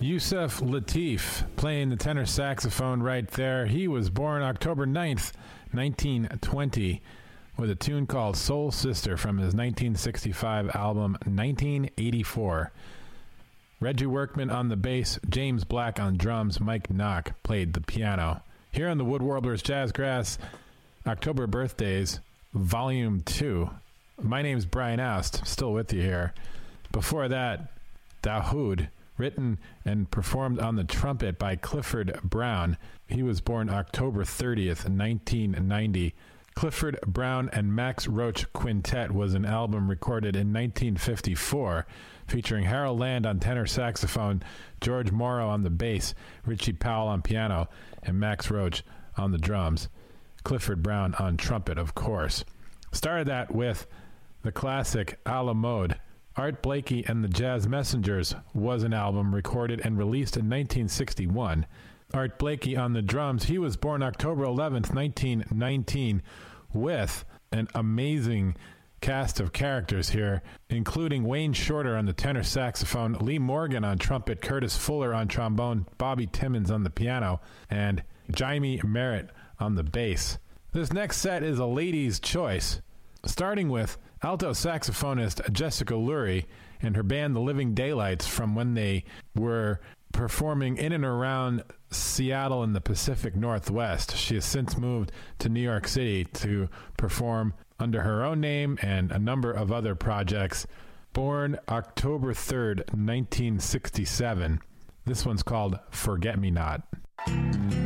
Yusef Lateef playing the tenor saxophone right there. He was born October 9th, 1920, with a tune called Soul Sister from his 1965 album 1984. Reggie Workman on the bass, James Black on drums, Mike Knock played the piano. Here on the Wood Warblers Jazzgrass October Birthdays, Volume 2. My name's Brian Oust, still with you here. Before that, Dahoud, written and performed on the trumpet by Clifford Brown. He was born October 30th, 1990. Clifford Brown and Max Roach Quintet was an album recorded in 1954, featuring Harold Land on tenor saxophone, George Morrow on the bass, Richie Powell on piano, and Max Roach on the drums. Clifford Brown on trumpet, of course. Started that with the classic A la Mode. Art Blakey and the Jazz Messengers was an album recorded and released in 1961. Art Blakey on the drums. He was born October 11th, 1919, with an amazing cast of characters here, including Wayne Shorter on the tenor saxophone, Lee Morgan on trumpet, Curtis Fuller on trombone, Bobby Timmons on the piano, and Jaime Merritt on the bass. This next set is a lady's choice, starting with alto saxophonist Jessica Lurie and her band The Living Daylights from when they were performing in and around Seattle in the Pacific Northwest. She has since moved to New York City to perform under her own name and a number of other projects. Born October 3rd, 1967. This one's called Forget Me Not.